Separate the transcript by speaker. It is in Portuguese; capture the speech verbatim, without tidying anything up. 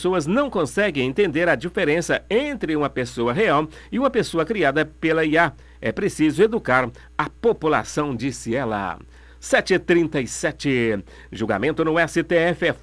Speaker 1: pessoas não conseguem entender a diferença entre uma pessoa real e uma pessoa criada pela I A. É preciso educar a população, disse ela. sete e trinta e sete. Julgamento no S T F é